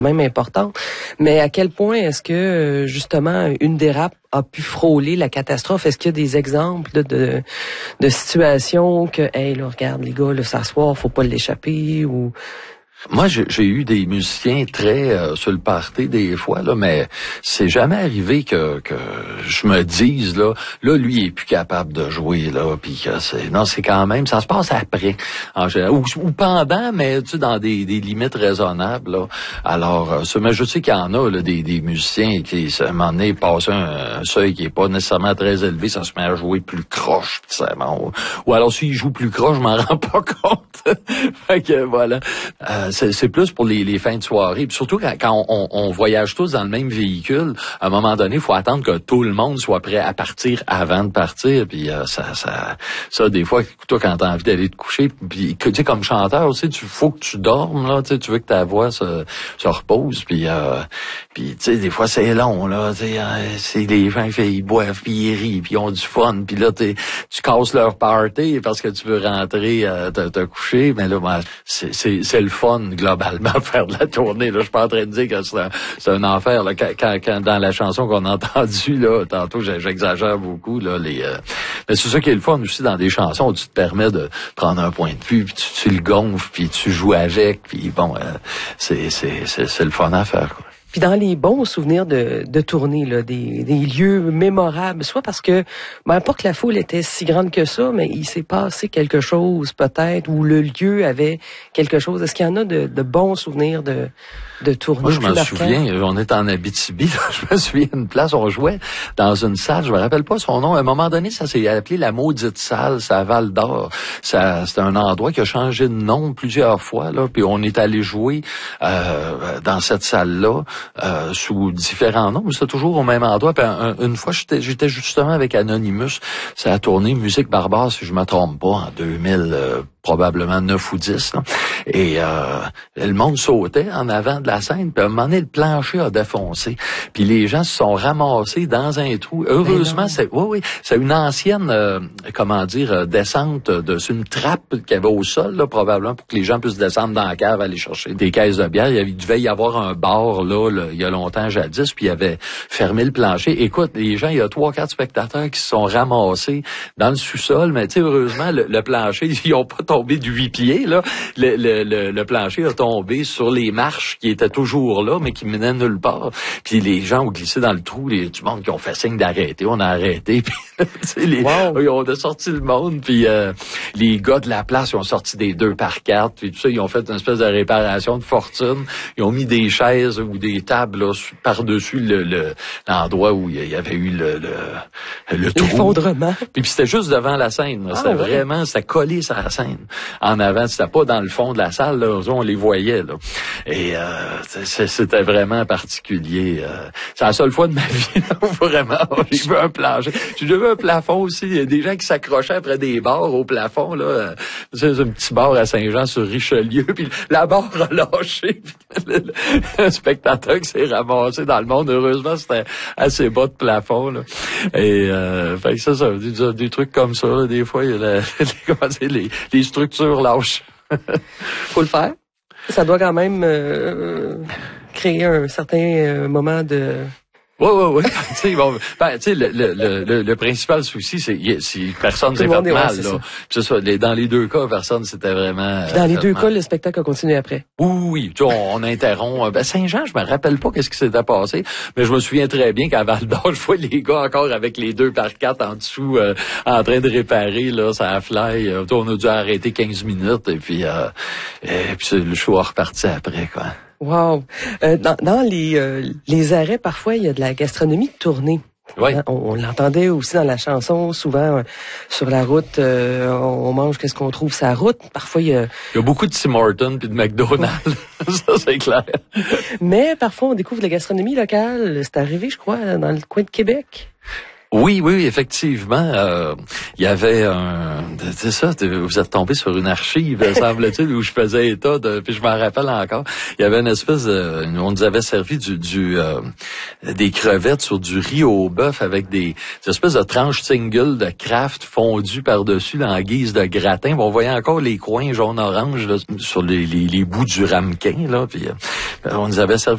même importante. Mais à quel point est-ce que, justement, une dérape a pu frôler la catastrophe? Est-ce qu'il y a des exemples là, de situations que, hey, là, regarde, les gars, là, s'asseoir, faut pas l'échapper ou... Moi, j'ai eu des musiciens très sur le party des fois, là, mais c'est jamais arrivé que je me dise là, lui il est plus capable de jouer là, puis que c'est quand même, ça se passe après, en général, ou pendant, mais tu sais dans des limites raisonnables là. Alors, mais je sais qu'il y en a là, des musiciens qui à un moment donné passent un seuil qui est pas nécessairement très élevé, ça se met à jouer plus croche, pis ça, bon, ou alors s'il joue plus croche, je m'en rends pas compte. Fait que voilà. C'est plus pour les fins de soirée. Puis surtout quand on voyage tous dans le même véhicule, à un moment donné, il faut attendre que tout le monde soit prêt à partir avant de partir. Puis ça des fois, toi, quand t'as envie d'aller te coucher, puis tu sais, comme chanteur aussi, faut que tu dormes, là, tu veux que ta voix se repose. Puis tu sais, des fois, c'est long, là, tu sais, c'est les gens ils boivent, puis ils rient, puis ils ont du fun. Puis là, tu casses leur party parce que tu veux rentrer te coucher. Mais là, c'est le fun, globalement, faire de la tournée. Là, je suis pas en train de dire que c'est un enfer. Là. Quand dans la chanson qu'on a entendue, là, tantôt, j'exagère beaucoup. Là, mais c'est ça qui est le fun aussi dans des chansons où tu te permets de prendre un point de vue, puis tu le gonfles, puis tu joues avec, puis bon, c'est le fun à faire, quoi. Puis dans les bons souvenirs de tournée, là, des lieux mémorables, soit parce que, pas que la foule était si grande que ça, mais il s'est passé quelque chose peut-être, ou le lieu avait quelque chose. Est-ce qu'il y en a de bons souvenirs de tournée? Moi, je me souviens, on est en Abitibi, là, je me souviens d'une place, on jouait dans une salle, je me rappelle pas son nom, à un moment donné, ça s'est appelé la Maudite Salle, c'est à Val-d'Or. C'était un endroit qui a changé de nom plusieurs fois, là, puis on est allé jouer dans cette salle-là, sous différents noms, mais c'était toujours au même endroit. Puis une fois, j'étais justement avec Anonymous, ça a tourné Musique Barbare, si je me trompe pas, en 2000, probablement 9 ou 10. Là. Et le monde sautait en avant de la scène, puis à un moment donné, le plancher a défoncé. Puis les gens se sont ramassés dans un trou. Heureusement, c'est une ancienne, descente sur une trappe qu'il y avait au sol, là, probablement, pour que les gens puissent descendre dans la cave, aller chercher des caisses de bière. Il devait y avoir un bar, là, il y a longtemps, jadis, puis il avait fermé le plancher. Écoute, les gens, il y a 3-4 spectateurs qui se sont ramassés dans le sous-sol, mais tu sais, heureusement, le plancher, ils ont pas tombé de 8 pieds, là. Le plancher a tombé sur les marches qui étaient toujours là, mais qui menaient nulle part. Puis les gens ont glissé dans le trou, du monde qui ont fait signe d'arrêter. On a arrêté, puis ils ont sorti le monde, puis les gars de la place, ils ont sorti des 2x4, puis tout ça, ils ont fait une espèce de réparation de fortune. Ils ont mis des chaises ou des tables là, par-dessus l'endroit où il y avait eu le trou. L'effondrement. Puis c'était juste devant la scène. C'était vraiment, c'était collé sur la scène. En avant, c'était pas dans le fond de la salle, là, on les voyait, là. Et c'était vraiment particulier. C'est la seule fois de ma vie, là, où vraiment, j'ai vu un plancher. J'ai vu un plafond aussi. Il y a des gens qui s'accrochaient après des barres au plafond, là. C'est un petit bar à Saint-Jean-sur-Richelieu, puis la barre a lâché. Le spectateur qui s'est ramassé dans le monde. Heureusement, c'était assez bas de plafond, là. Et fait que ça des trucs comme ça, là, des fois, il y a les structures lâches. Faut le faire. Ça doit quand même créer un certain moment de... Oui. Tu sais, le principal souci, c'est si personne s'est fait mal, là. C'est ça. Dans les deux cas, personne c'était vraiment. Puis dans les deux cas, le spectacle a continué après. Oui. Tu vois, on interrompt. Saint-Jean, je me rappelle pas qu'est-ce qui s'était passé, mais je me souviens très bien qu'à Val-d'Or, je vois les gars encore avec les 2x4 en dessous, en train de réparer, là, ça a fly. On a dû arrêter 15 minutes, et puis le show a reparti après, quoi. Wow. Dans les arrêts, parfois, il y a de la gastronomie de tournée. Oui. On l'entendait aussi dans la chanson, souvent sur la route, on mange qu'est-ce qu'on trouve sur la route. Parfois, il y a beaucoup de Tim Hortons puis de McDonald's, ça c'est clair. Mais parfois, on découvre de la gastronomie locale. C'est arrivé, je crois, dans le coin de Québec. Oui, effectivement. Il y avait c'est ça, vous êtes tombé sur une archive, semble-t-il, où je faisais état puis je m'en rappelle encore. Il y avait une espèce on nous avait servi des crevettes sur du riz au bœuf avec des espèces de tranches single de Kraft fondues par-dessus là, en guise de gratin. On voyait encore les coins jaune-orange là, sur les bouts du ramequin, là, puis on nous avait servi